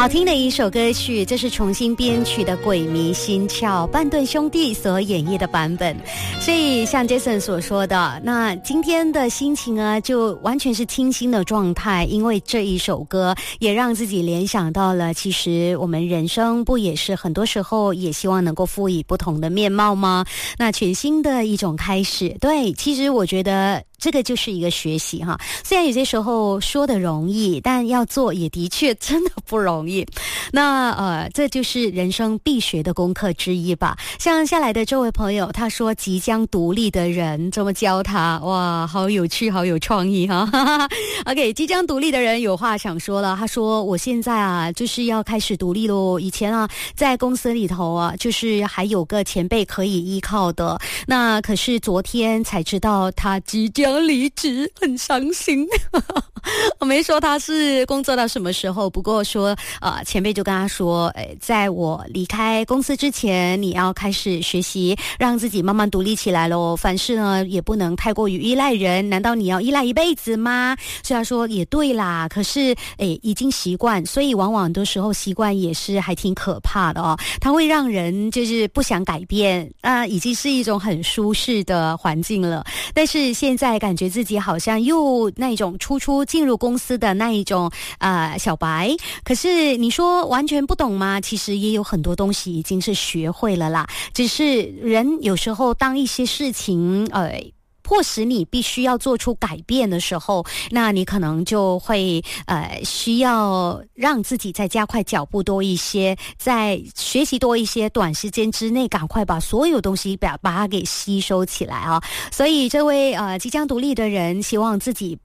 好听的一首歌曲，这是重新编曲的《鬼迷心窍》，半顿兄弟所演绎的版本。所以像 Jason 所说的，那今天的心情啊，就完全是清新的状态，因为这一首歌也让自己联想到了，其实我们人生不也是很多时候也希望能够赋予不同的面貌吗？那全新的一种开始，对，其实我觉得这个就是一个学习哈，虽然有些时候说的容易，但要做也的确真的不容易。那这就是人生必学的功课之一吧。像下来的这位朋友，他说即将独立的人怎么教他？哇，好有趣，好有创意哈。OK， 即将独立的人有话想说了。他说我现在啊，就是要开始独立咯。以前啊，在公司里头啊，就是还有个前辈可以依靠的。那可是昨天才知道他即将离职，很伤心。我没说他是工作到什么时候，不过说前辈就跟他说，在我离开公司之前，你要开始学习，让自己慢慢独立起来咯。凡事呢也不能太过于依赖人，难道你要依赖一辈子吗？所以他说也对啦，可是已经习惯，所以往往很多时候习惯也是还挺可怕的哦。它会让人就是不想改变，已经是一种很舒适的环境了。但是现在感觉自己好像又那种初进入公司的那一种小白，可是你说完全不懂吗？其实也有很多东西已经是学会了啦，只是人有时候当一些事情迫使你必须要做出改变的时候，那你可能就会需要让自己再加快脚步多一些，再学习多一些，短时间之内赶快把所有东西把它给吸收起来啊。所以这位即将独立的人，希望自己